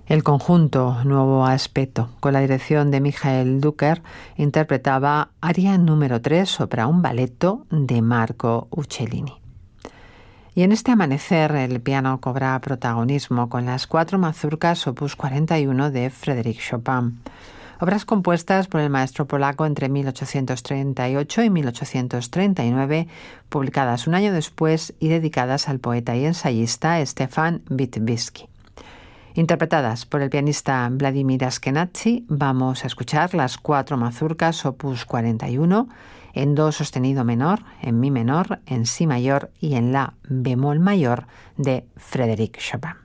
El conjunto Nuevo Aspetto, con la dirección de Michael Ducker, interpretaba aria número 3 para un balletto de Marco Uccellini. Y en este amanecer el piano cobra protagonismo con las 4 mazurkas opus 41 de Frédéric Chopin, obras compuestas por el maestro polaco entre 1838 y 1839, publicadas un año después y dedicadas al poeta y ensayista Stefan Witebski. Interpretadas por el pianista Vladimir Ashkenazy, vamos a escuchar las 4 mazurkas opus 41 en do sostenido menor, en mi menor, en si mayor y en la bemol mayor de Frédéric Chopin.